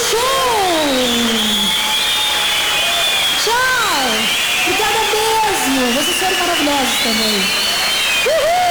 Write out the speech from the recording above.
show! Tchau! Obrigada mesmo! Vocês foram maravilhosos também. Uhul!